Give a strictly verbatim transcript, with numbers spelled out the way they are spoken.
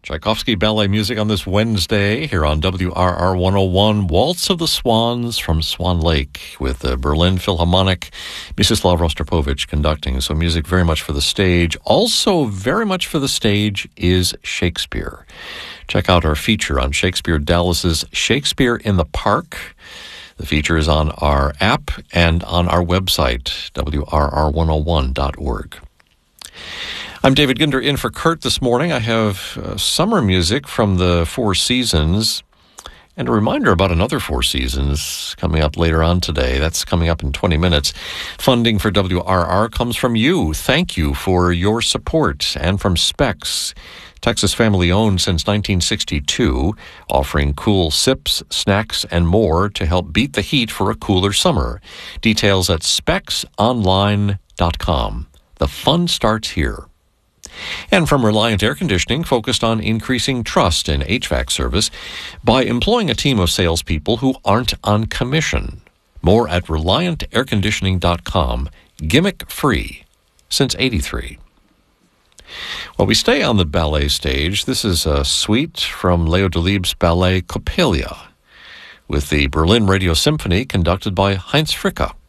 Tchaikovsky Ballet music on this Wednesday here on W R R one oh one. Waltz of the Swans from Swan Lake with the Berlin Philharmonic, Mstislav Rostropovich conducting. So music very much for the stage. Also very much for the stage is Shakespeare. Check out our feature on Shakespeare Dallas's Shakespeare in the Park. The feature is on our app and on our website, W R R one oh one dot org. I'm David Ginder in for Kurt this morning. I have uh, summer music from the Four Seasons and a reminder about another Four Seasons coming up later on today. That's coming up in twenty minutes. Funding for W R R comes from you. Thank you for your support, and from Specs, Texas family-owned since nineteen sixty-two, offering cool sips, snacks, and more to help beat the heat for a cooler summer. Details at specs online dot com. The fun starts here. And from Reliant Air Conditioning, focused on increasing trust in H V A C service by employing a team of salespeople who aren't on commission. More at reliant air conditioning dot com. Gimmick-free since eighty-three. Well, we stay on the ballet stage. This is a suite from Leo Delibes' ballet Coppelia with the Berlin Radio Symphony conducted by Heinz Fricke.